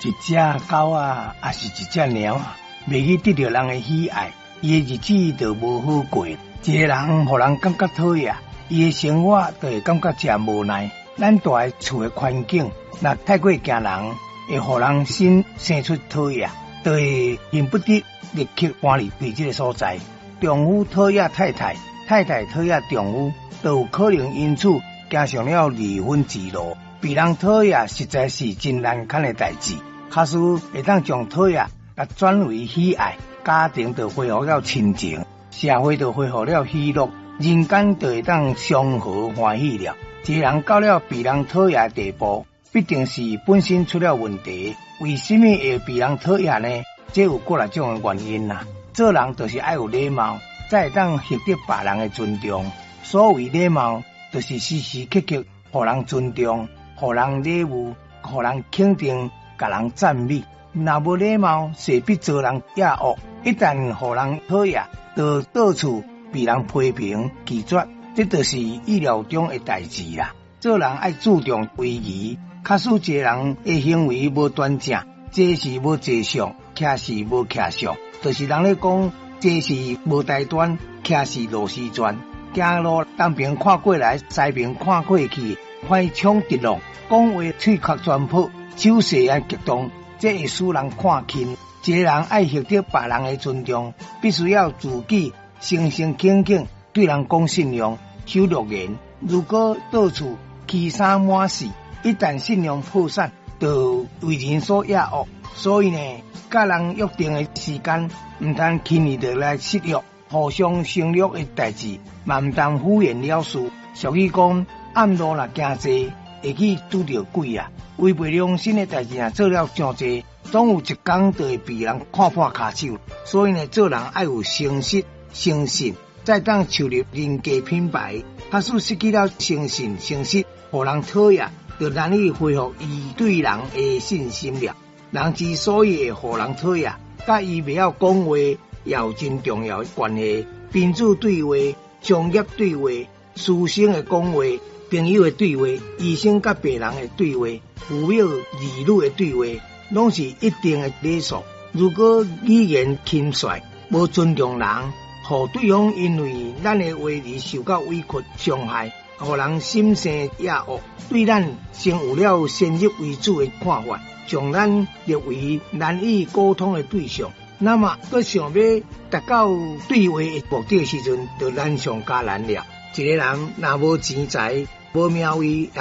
一只狗啊，也是一只猫啊，未去得到人的喜爱，伊的日子就无好过。一个人互人感觉讨厌，伊的生活就会感觉真无奈。咱住的厝的环境，若太过惊人，会互人心生出讨厌，就会恨不得立刻搬离对这个所在。丈夫讨厌太太，太太讨厌丈夫，都有可能因此走上了离婚之路。被人讨厌实在是真难堪的代志。假使会当将讨厌甲转为喜爱，家庭就恢复了亲情，社会就恢复了喜乐，人间就会当祥和欢喜了。一个人到了被人讨厌的地步，必定是本身出了问题。为什么会被人讨厌呢？这有过来种的原因啦。做人就是爱有礼貌，才会当获得别人的尊重。所谓礼貌，就是时时刻刻互人尊重，互人礼物，互人肯定，甲人赞美。若无礼貌，势必遭人压恶。一旦互人讨厌，就到处被人批评拒绝，这就是意料中的代志啦。做人爱注重礼仪，假使一个人的行为无端正，这是无坐相，徛是无徛相，就是人咧讲，这是无台端，徛是螺丝转。行路东边看过来，西边看过去，快冲直落，讲话喙壳全破，手势啊激动，这会使人看轻。一个人爱获得别人的尊重，必须要自己诚诚恳恳对人讲信用、守诺言。如果到处欺三满四，一旦信用破产，就为人所压恶。所以呢，甲人约定的时间，唔通轻易的来失约，互相承诺的代志，嘛唔当敷衍了事。俗语讲，暗路若行济，会去拄着鬼啊！违背良心的代志若做了上济，总有一天就会被人看破骹手。所以呢，做人爱有诚实、诚信，再当树立人格品牌。假使失去了诚信、诚实，互人讨厌，就难以恢复伊对人的信心了。人之所以会互人讨厌，甲伊袂晓讲话也有真重要的关系。宾主对话、商业对话、师生的讲话、朋友的对话、医生甲病人的对话、父母儿女的对话，拢是一定的礼数。如果语言轻率，无尊重人，互对方因为咱的话语受到委屈、伤害，互人心生压恶，对咱先有了先入为主的看法，将咱列为难以沟通的对象。那么，佮想要达到对话的目的时阵，就难上加难了。一个人若无钱财、无名位，